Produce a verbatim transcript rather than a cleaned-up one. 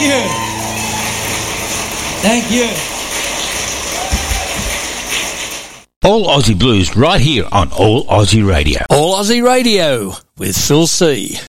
you. Thank you. All Aussie Blues right here on All Aussie Radio. All Aussie Radio with Phil C.